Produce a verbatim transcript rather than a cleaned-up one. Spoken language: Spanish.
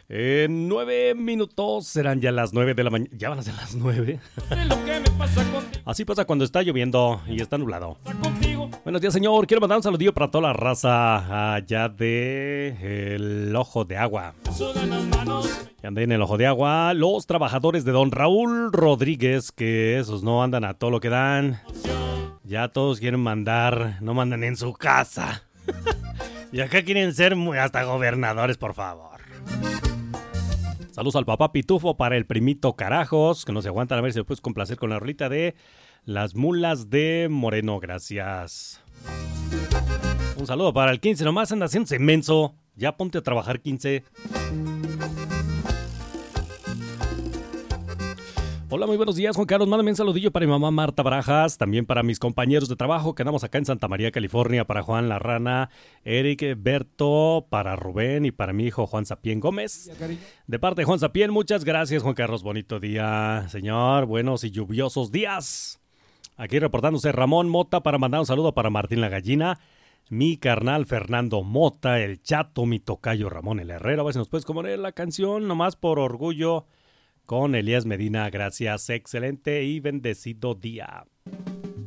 En nueve minutos serán ya las nueve de la mañana. Ya van a ser las nueve. Así pasa cuando está lloviendo y está nublado. Buenos días, señor. Quiero mandar un saludillo para toda la raza allá de El Ojo de Agua. Que anden en El Ojo de Agua. Los trabajadores de don Raúl Rodríguez, que esos no andan a todo lo que dan. Ya todos quieren mandar, no mandan en su casa. Y acá quieren ser muy, hasta gobernadores, por favor. Saludos al papá Pitufo para el primito Carajos, que no se aguantan, a ver si me puedes complacer con la rolita de Las Mulas de Moreno. Gracias. Un saludo para el quince, nomás anda haciéndose inmenso. Ya ponte a trabajar, quince. Hola, muy buenos días, Juan Carlos. Mándame un saludillo para mi mamá Marta Barajas, también para mis compañeros de trabajo que andamos acá en Santa María, California, para Juan La Rana, Eric Berto, para Rubén y para mi hijo Juan Sapien Gómez. De parte de Juan Sapien, muchas gracias, Juan Carlos. Bonito día, señor. Buenos y lluviosos días. Aquí reportándose Ramón Mota para mandar un saludo para Martín La Gallina, mi carnal Fernando Mota, el Chato, mi tocayo Ramón el Herrero. A ver si nos puedes componer la canción, nomás por orgullo, con Elías Medina. Gracias, excelente y bendecido día.